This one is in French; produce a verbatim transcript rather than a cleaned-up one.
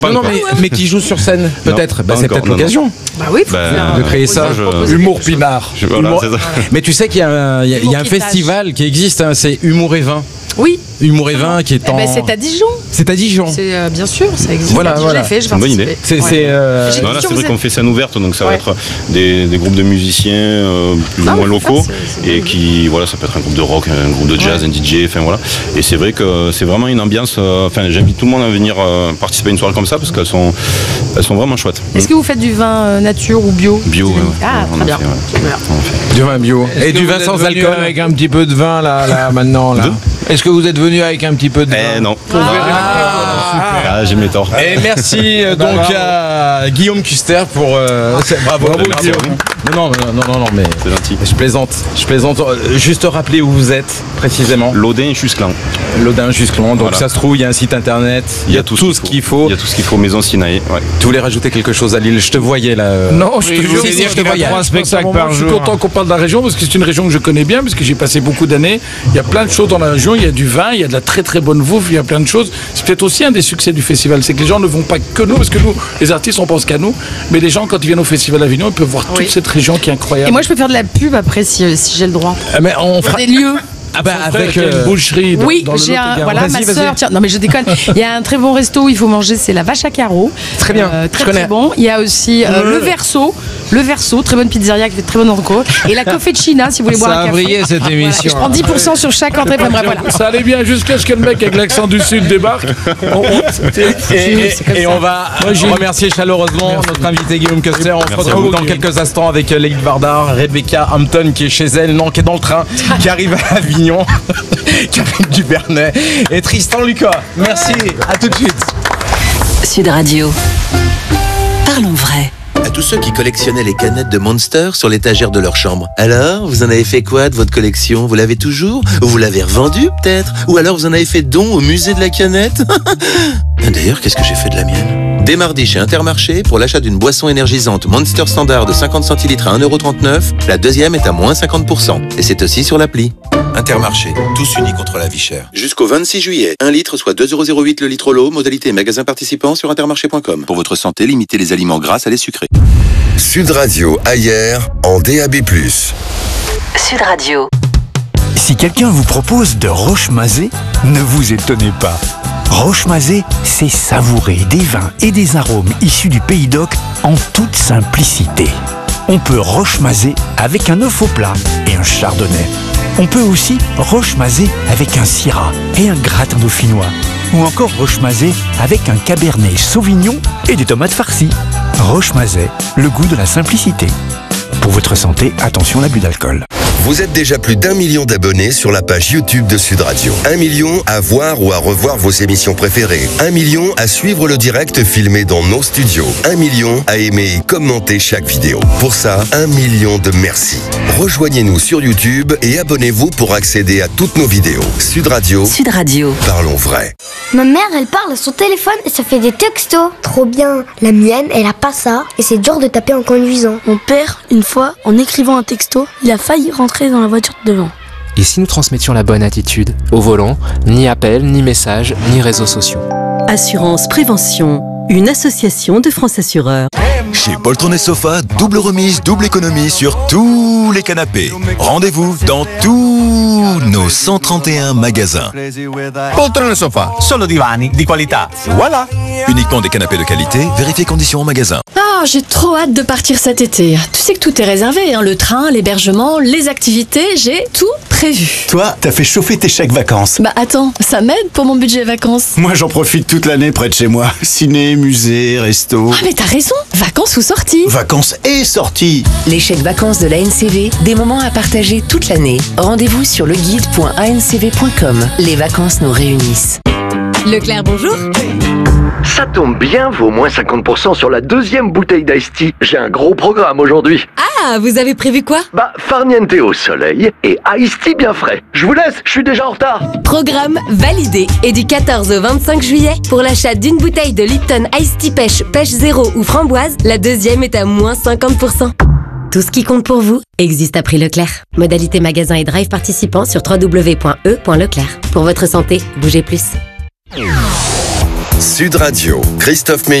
Non, non, mais, mais qui joue sur scène, peut-être. Non, bah, c'est encore, peut-être non, l'occasion. non. Bah oui, faut Bah, faire, de créer faut ça. dire, proposer Humour quelque chose. pinard. Je- voilà, Humour- c'est ça. Mais tu sais qu'il y a un, il y a- il y a un Humour qui festival qui existe, hein, c'est Humour et Vin. Oui, Humour et Vin qui est eh en. ben, c'est à Dijon. C'est à Dijon. C'est euh, bien sûr, ça existe. Voilà, je voilà. l'ai fait, je C'est une bonne participé. idée. C'est. Ouais. c'est, euh, J'ai- Non, là, Si c'est on vrai faisait- qu'on fait scène ouverte, donc ça va Ouais. être des, des groupes de musiciens euh, plus Ah, ou moins mais faut locaux faire, c'est- c'est et bien. qui, voilà, ça peut être un groupe de rock, un groupe de jazz, Ouais. un D J, enfin voilà. Et c'est vrai que c'est vraiment une ambiance. euh, Enfin, j'invite tout le monde à venir euh, participer à une soirée comme ça parce qu'elles sont, elles sont vraiment chouettes. Est-ce que vous faites du vin euh, nature ou bio Bio, ouais, ouais. Ah, On très en bien. fait, ouais. Super. On en fait. du vin bio. Est-ce Et que du vous vin êtes sans venu alcool. avec un petit peu de vin là, là maintenant là. De Est-ce que vous êtes venu avec un petit peu de vin? Eh non. Ah, Ah, j'ai mes torts. Et merci euh, donc à Guillaume Custer pour. euh, c'est- bravo, Bravo, merci Guillaume. à vous. Non, non, non, non, non, mais. C'est gentil. Je plaisante, je plaisante. Euh, Juste rappeler où vous êtes précisément. L'Audin et Chusclan. L'Audin Jusclan. Donc Voilà. ça se trouve, il y a un site internet. Il y a tout, ce qu'il faut. Il y a tout ce qu'il faut. Maison Sinaï. Ouais. Tu voulais rajouter quelque chose à Lille? Je te voyais là. euh. Non, je Oui, te je jure, voulais c'est dire je te qu'il y a voyais. trois spectacles par Je suis jour. content qu'on parle de la région parce que c'est une région que je connais bien parce que j'ai passé beaucoup d'années. Il y a plein de choses dans la région. Il y a du vin, il y a de la très très bonne bouffe, il y a plein de choses. C'est peut-être aussi un des succès du festival, c'est que les gens ne vont pas que nous parce que nous, les artistes, on pense qu'à nous, mais les gens quand ils viennent au festival d'Avignon, ils peuvent voir Oui. toute cette région qui est incroyable. Et moi, je peux faire de la pub après si, si j'ai le droit. Ah, mais on fera. Des lieux. Ah bah Frère, avec. il y a une euh, boucherie dans, Oui, dans le j'ai un. Lot-et-Garonne. Voilà, Vas-y, ma vas-y. sœur. Tiens, non, mais je déconne. Il y a un très bon resto où il faut manger, c'est la Vache à Carreaux. Très bien, Euh, je très connais. très bon. Il y a aussi euh, le Verso. Le Verso, très bonne pizzeria qui fait de très bonne enco. Et la Cofficina, si vous voulez boire Ça un a café. brillé cette Voilà. Et émission. je prends dix pour cent sur chaque entrée. Enfin, bref, voilà. Ça allait bien jusqu'à ce que le mec avec l'accent du Sud débarque. On- on- c'était- Et, C'est comme et ça. on va remercier chaleureusement notre invité Guillaume Custer. On se Merci retrouve à vous, dans Guillaume. quelques instants avec Leïd Vardar, Rebecca Hampton qui est chez elle, non, qui est dans le train, qui arrive à Avignon, Karine Dubernet et Tristan Lucas. Merci, à tout de suite. Sud Radio. Parlons vrai. À tous ceux qui collectionnaient les canettes de Monster sur l'étagère de leur chambre. Alors, vous en avez fait quoi de votre collection? Vous l'avez toujours? Ou vous l'avez revendue peut-être? Ou alors vous en avez fait don au musée de la canette? D'ailleurs, qu'est-ce que j'ai fait de la mienne? Dès mardi chez Intermarché, pour l'achat d'une boisson énergisante Monster Standard de cinquante centilitres à un euro trente-neuf, la deuxième est à moins cinquante pour cent. Et c'est aussi sur l'appli. Intermarché, tous unis contre la vie chère. Jusqu'au vingt-six juillet, un litre soit deux euros zéro huit le litre l'eau, modalité magasin participant sur intermarché point com. Pour votre santé, limitez les aliments gras à les sucrés. Sud Radio ailleurs en D A B plus. Sud Radio. Si quelqu'un vous propose de roche-mazé, ne vous étonnez pas. Roche-mazé, c'est savourer des vins et des arômes issus du Pays d'Oc en toute simplicité. On peut roche-mazé avec un œuf au plat et un chardonnay. On peut aussi roche-mazé avec un syrah et un gratin dauphinois. Ou encore roche-mazé avec un cabernet sauvignon et des tomates farcies. Roche-mazé, le goût de la simplicité. Pour votre santé, attention à l'abus d'alcool. Vous êtes déjà plus d'un million d'abonnés sur la page YouTube de Sud Radio. Un million à voir ou à revoir vos émissions préférées. Un million à suivre le direct filmé dans nos studios. Un million à aimer et commenter chaque vidéo. Pour ça, un million de merci. Rejoignez-nous sur YouTube et abonnez-vous pour accéder à toutes nos vidéos. Sud Radio, Sud Radio. parlons vrai. Ma mère, elle parle à son téléphone et ça fait des textos. Trop bien. La mienne, elle a pas ça et c'est dur de taper en conduisant. Mon père, une fois, en écrivant un texto, il a failli rentrer dans la voiture de devant. Et si nous transmettions la bonne attitude? Au volant, ni appel, ni message, ni réseaux sociaux. Assurance Prévention, une association de France Assureurs. Chez Poltron et Sofa, double remise, double économie sur tous les canapés. Rendez-vous dans tous nos cent trente et un magasins. Poltron et Sofa, solo divani di qualità. Voilà. Uniquement des canapés de qualité, vérifiez conditions en magasin. Ah, j'ai trop hâte de partir cet été. Tu sais que tout est réservé, hein, le train, l'hébergement, les activités, j'ai tout prévu. Toi, t'as fait chauffer tes chèques vacances. Bah attends, ça m'aide pour mon budget vacances. Moi, j'en profite toute l'année près de chez moi. Ciné, musée, resto. Ah mais t'as raison, vacances ou sorties. Vacances et sorties. Les chèques vacances de l'A N C V, des moments à partager toute l'année. Rendez-vous sur leguide point a n c v point com. Les vacances nous réunissent. Leclerc, bonjour. Ça tombe bien, vaut moins cinquante pour cent sur la deuxième bouteille d'Ice Tea. J'ai un gros programme aujourd'hui. Ah, vous avez prévu quoi? Bah, farniente au soleil et Ice Tea bien frais. Je vous laisse, je suis déjà en retard. Programme validé. Et du quatorze au vingt-cinq juillet, pour l'achat d'une bouteille de Lipton Ice Tea Pêche, Pêche Zéro ou Framboise, la deuxième est à moins cinquante pour cent. Tout ce qui compte pour vous existe à prix Leclerc. Modalité magasin et drive participants sur w w w point e point leclerc. Pour votre santé, bougez plus. Sud Radio, Christophe Meyer.